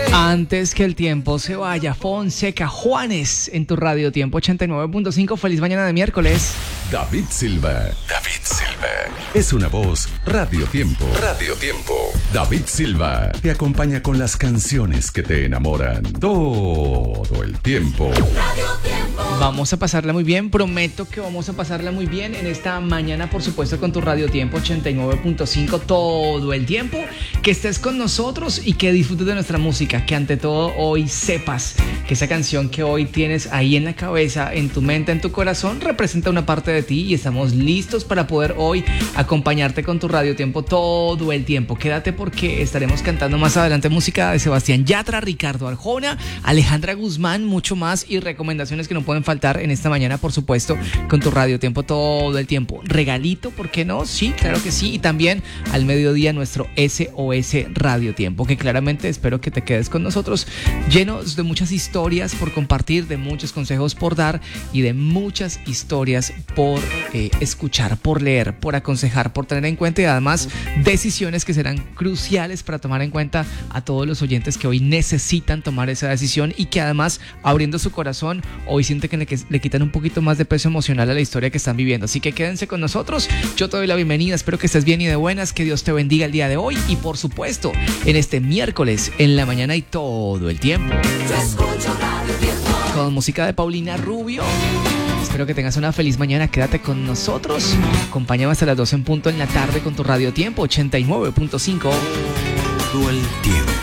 Antes que el tiempo se vaya, Fonseca Juanes en tu Radio Tiempo 89.5. Feliz mañana de miércoles. David Silva. Es una voz Radio Tiempo. David Silva te acompaña con las canciones que te enamoran todo el tiempo. Vamos a pasarla muy bien, prometo que vamos a pasarla muy bien en esta mañana, por supuesto, con tu Radio Tiempo 89.5 todo el tiempo. Que estés con nosotros y que disfrutes de nuestra música, que ante todo hoy sepas que esa canción que hoy tienes ahí en la cabeza, en tu mente, en tu corazón, representa una parte de ti y estamos listos para poder hoy acompañarte con tu Radio Tiempo todo el tiempo. Quédate porque estaremos cantando más adelante música de Sebastián Yatra, Ricardo Arjona, Alejandra Guzmán, mucho más y recomendaciones que no pueden faltar en esta mañana, por supuesto, con tu Radio Tiempo todo el tiempo. Regalito, ¿por qué no? Sí, claro que sí. Y también al mediodía nuestro SOS Radio Tiempo, que claramente espero que te quedes con nosotros, llenos de muchas historias por compartir, de muchos consejos por dar y de muchas historias por escuchar, por leer, por aconsejar, por tener en cuenta y además decisiones que serán cruciales para tomar en cuenta a todos los oyentes que hoy necesitan tomar esa decisión y que además, abriendo su corazón, hoy sienten que le quitan un poquito más de peso emocional a la historia que están viviendo. Así que quédense con nosotros, yo te doy la bienvenida, espero que estés bien y de buenas, que Dios te bendiga el día de hoy y por supuesto en este miércoles en la mañana y todo el tiempo. Con música de Paulina Rubio. Espero que tengas una feliz mañana, quédate con nosotros, acompáñame hasta las 12 en punto en la tarde con tu Radio Tiempo 89.5 Todo el tiempo.